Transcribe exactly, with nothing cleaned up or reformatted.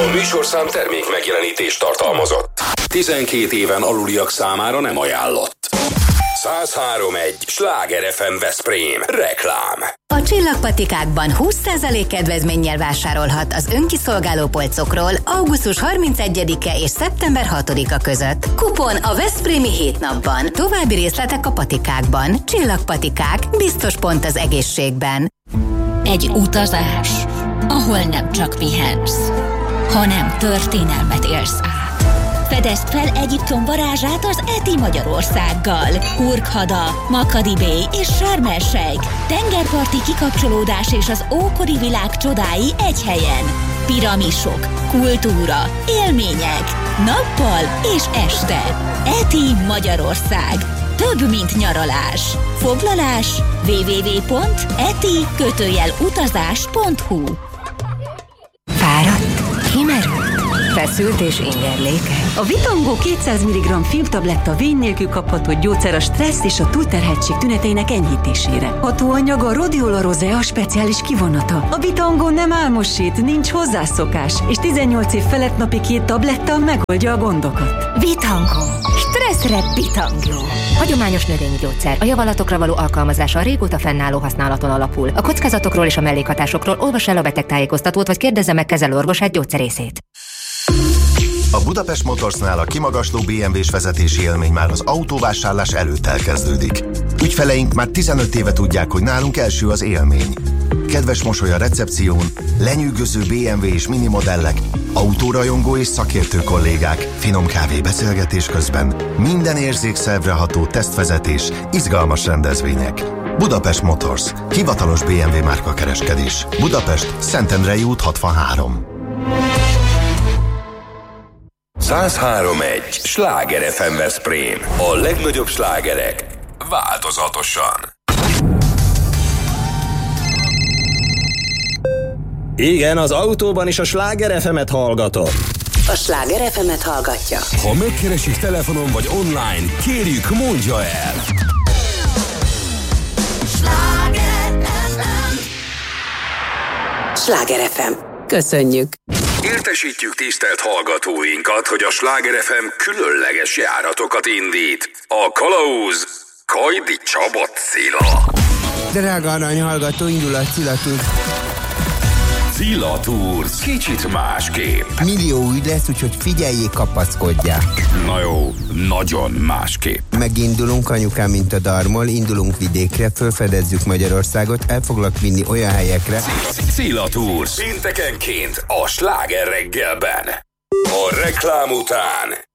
A műsorszám termék megjelenítést tartalmazott. tizenkét éven aluliak számára nem ajánlott. száz három egy Sláger ef em Veszprém. Reklám. A csillagpatikákban húsz százalék kedvezménnyel vásárolhat az önkiszolgáló polcokról augusztus harmincegyedike és szeptember hatodika között. Kupon a Veszprémi hétnapban. További részletek a patikákban. Csillagpatikák, biztos pont az egészségben. Egy utazás, ahol nem csak pihensz, hanem történelmet élsz át. Fedezd fel Egyiptom varázsát az Eti Magyarországgal. Hurghada, Makadi Bay és Sharm el-Sheikh. Tengerparti kikapcsolódás és az ókori világ csodái egy helyen. Piramisok, kultúra, élmények. Nappal és este. Eti Magyarország. Több, mint nyaralás. Foglalás double-u double-u double-u pont eti utazás pont hu. Fáradt? Kimerült? Feszült és ingerlékeny? A Vitangó kétszáz milligramm filmtabletta vény nélkül kapható gyógyszer a stressz és a túlterhettség tüneteinek enyhítésére. Hatóanyaga a Rhodiola rosea speciális kivonata. A Vitangó nem álmosít, nincs hozzászokás, és tizennyolc év felett napi két tabletta megoldja a gondokat. Vitangó. Stresszre Vitangó. Hagyományos növényi gyógyszer. A javallatokra való alkalmazása a régóta fennálló használaton alapul. A kockázatokról és a mellékhatásokról olvass el a betegtájékoztatót, vagy kérdezze meg kezelőorvosát, gyógyszerészét. A Budapest Motorsnál a kimagasló bé em vé-s vezetési élmény már az autóvásárlás előtt elkezdődik. Ügyfeleink már tizenöt éve tudják, hogy nálunk első az élmény. Kedves mosoly a recepción, lenyűgöző bé em vé és mini modellek, autórajongó és szakértő kollégák, finom kávé beszélgetés közben, minden érzékszervre ható tesztvezetés, izgalmas rendezvények. Budapest Motors, hivatalos bé em vé márkakereskedés. Budapest, Szentendrei út hatvanhárom. száz három egy Sláger ef em Veszprém. A legnagyobb slágerek változatosan. Igen, az autóban is a Sláger ef emet hallgatom. A Sláger ef emet hallgatja. Ha megkeresik telefonon vagy online, kérjük, mondja el. Sláger ef em. Sláger ef em. Köszönjük. Értesítjük tisztelt hallgatóinkat, hogy a Sláger ef em különleges járatokat indít. A kalauz Kajdi Csaba Cilla. Drága arany hallgató, indul a Cilla Tour. Cilla Tour, kicsit másképp. Millió ügy lesz, úgyhogy figyeljék, kapaszkodják. Na jó, nagyon másképp. Megindulunk, anyukám, mint a darmol, indulunk vidékre, fölfedezzük Magyarországot, el foglak vinni olyan helyekre. Cilla Tour, péntekenként a Sláger reggelben. A reklám után